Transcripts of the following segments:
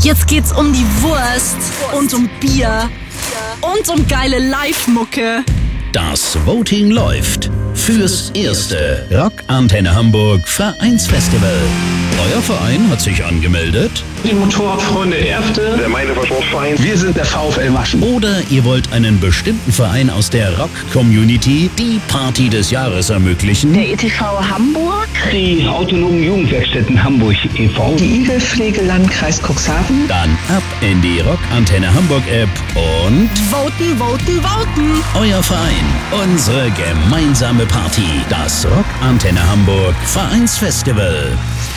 Jetzt geht's um die Wurst und um Bier und um geile Live-Mucke. Das Voting läuft fürs erste Rock Antenne Hamburg Vereinsfestival. Euer Verein hat sich angemeldet? Die Motorradfreunde Erfte, der Meidhofer-Sportverein, wir sind der VfL Maschen. Oder ihr wollt einen bestimmten Verein aus der Rock-Community die Party des Jahres ermöglichen? Der ETV Hamburg, Die autonomen Jugendwerkstätten Hamburg e.V., die Igelpflege Landkreis Cuxhaven. Dann ab in die Rock Antenne Hamburg App und Voten, voten, voten. euer Verein, unsere gemeinsame Party. Das Rock Antenne Hamburg Vereinsfestival.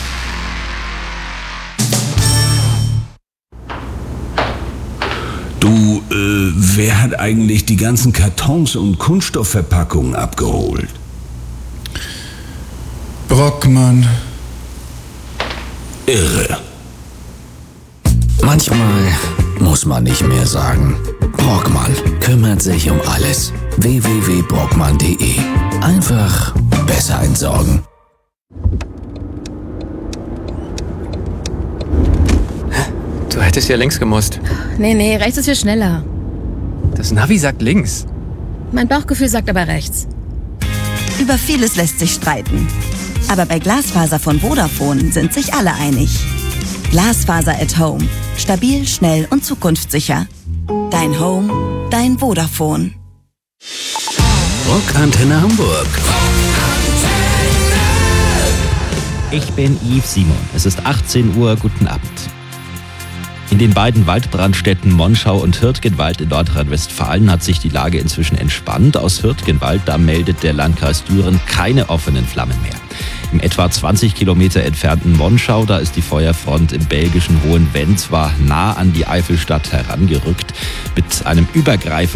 Du, wer hat eigentlich die ganzen Kartons und Kunststoffverpackungen abgeholt? Brockmann. Irre. Manchmal muss man nicht mehr sagen. Brockmann kümmert sich um alles. www.brockmann.de. Einfach besser entsorgen. Du hättest ja links gemusst. Nee, rechts ist hier schneller. Das Navi sagt links. Mein Bauchgefühl sagt aber rechts. Über vieles lässt sich streiten. Aber bei Glasfaser von Vodafone sind sich alle einig. Glasfaser at Home. Stabil, schnell und zukunftssicher. Dein Home, dein Vodafone. Rock Antenne Hamburg. Ich bin Yves Simon. Es ist 18 Uhr. Guten Abend. In den beiden Waldbrandstätten Monschau und Hürtgenwald in Nordrhein-Westfalen hat sich die Lage inzwischen entspannt. Aus Hürtgenwald, da meldet der Landkreis Düren keine offenen Flammen mehr. Im etwa 20 Kilometer entfernten Monschau, da ist die Feuerfront im belgischen Hohenvenn zwar nah an die Eifelstadt herangerückt. Mit einem Übergreifen